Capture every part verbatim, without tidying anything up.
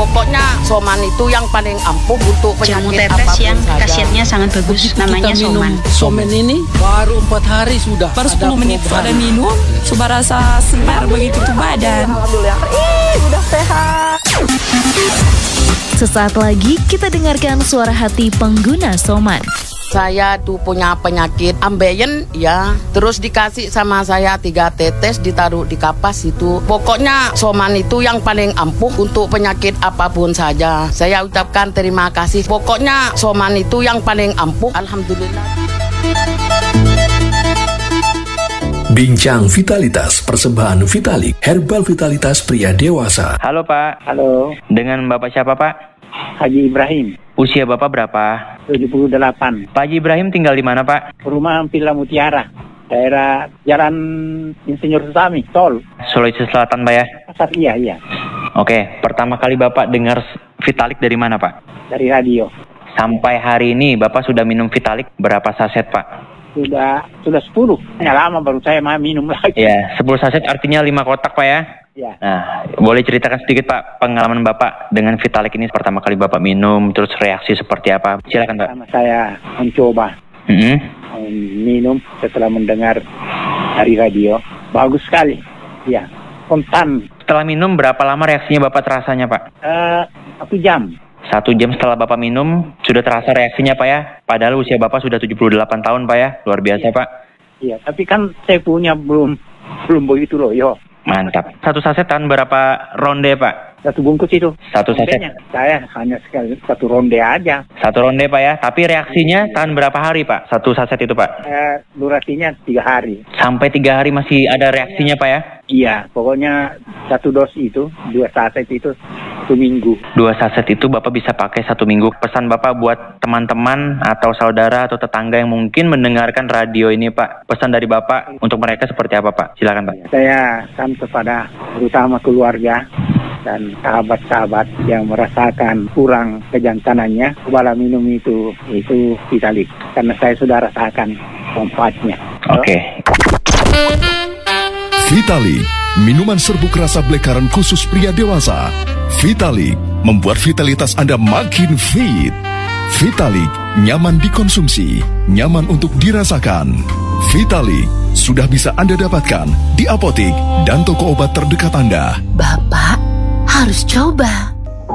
Pokoknya Soman itu yang paling ampuh untuk Jamu penyakit tetes apapun yang saja. khasiatnya sangat bagus, Begitu namanya kita minum Soman. Soman ini baru empat hari sudah Baru ada sepuluh menit perubahan. ada minum, coba rasa segar begitu tuh badan. Alhamdulillah, ih udah sehat. Sesaat lagi kita dengarkan suara hati pengguna Soman. Saya tuh punya penyakit ambeien ya, terus dikasih sama saya tiga tetes ditaruh di kapas itu. Pokoknya Soman itu yang paling ampuh untuk penyakit apapun saja. Saya ucapkan terima kasih. Pokoknya Soman itu yang paling ampuh. Alhamdulillah. Bincang Vitalitas persembahan Vitalik Herbal Vitalitas pria dewasa. Halo Pak. Halo, Dengan Bapak siapa Pak? Haji Ibrahim, Usia Bapak berapa? tujuh puluh delapan. Pak Haji Ibrahim tinggal di mana Pak? Perumahan Villa Mutiara, daerah Jalan Insinyur Susami, Tol. Sulawesi Selatan Pak ya? Pasar, iya, iya. Oke, pertama kali Bapak dengar Vitalik dari mana Pak? Dari radio. Sampai hari ini Bapak sudah minum Vitalik berapa saset Pak? Sudah sudah sepuluh. Ya lama baru saya mau minum lagi. Ya, sepuluh saset artinya lima kotak Pak ya? Ya. Nah, boleh ceritakan sedikit Pak pengalaman Bapak dengan Vitalik ini pertama kali Bapak minum, terus reaksi seperti apa? Silakan Pak. Sama saya mencoba Mm-hmm. minum setelah mendengar dari radio. Bagus sekali. Ya, spontan. Setelah minum berapa lama reaksinya Bapak terasanya Pak? Eh, satu jam. Satu jam setelah Bapak minum, sudah terasa reaksinya Pak ya? Padahal usia Bapak sudah tujuh puluh delapan tahun Pak ya? Luar biasa Pak. Iya, tapi kan saya punya belum belum begitu loh, yo. Mantap. Satu saset tahan berapa ronde Pak? Satu bungkus itu. Satu saset. Rondenya, saya hanya sekali satu ronde aja. Satu ronde Pak ya? Tapi reaksinya tahan berapa hari Pak? Satu saset itu Pak? Eh, durasinya tiga hari. Sampai tiga hari masih ada reaksinya Pak ya? Iya, pokoknya satu dos itu, dua saset itu satu minggu. Dua saset itu Bapak bisa pakai satu minggu. Pesan Bapak buat teman-teman atau saudara atau tetangga yang mungkin mendengarkan radio ini Pak. Pesan dari Bapak untuk mereka seperti apa Pak? Silakan Pak. Saya kan kepada terutama keluarga dan sahabat-sahabat yang merasakan kurang kejantanannya, cobalah minum itu, itu Vitalik. Karena saya sudah rasakan manfaatnya. Oke. Vitalik, minuman serbuk rasa blackcurrant khusus pria dewasa. Vitalik membuat vitalitas Anda makin fit. Vitalik nyaman dikonsumsi, nyaman untuk dirasakan. Vitalik sudah bisa Anda dapatkan di apotik dan toko obat terdekat Anda. Bapak harus coba.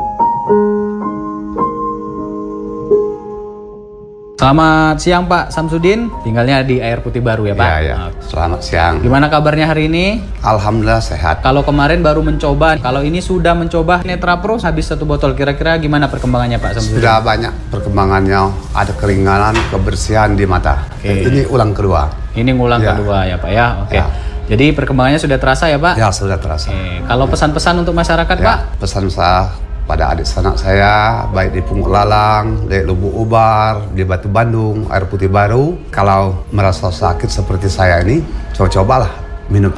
Selamat siang Pak Samsudin, tinggalnya di Air Putih Baru ya Pak? Iya, ya. Selamat siang. Gimana kabarnya hari ini? Alhamdulillah sehat. Kalau kemarin baru mencoba, kalau ini sudah mencoba Netra Pro habis satu botol, kira-kira gimana perkembangannya Pak Samsudin? Sudah banyak perkembangannya, ada keringanan, kebersihan di mata. Oke. Ini ulang kedua. Ini ngulang Ya. kedua ya Pak ya, oke. Ya. Jadi perkembangannya sudah terasa ya Pak? Ya, sudah terasa. Oke. Kalau pesan-pesan untuk masyarakat Ya, Pak? pesan saya pada adik sanak saya, baik di Pungguk Lalang, di Lubuk Ubar, di Batu Bandung, Air Putih Baru, kalau merasa sakit seperti saya ini, coba-cobalah minum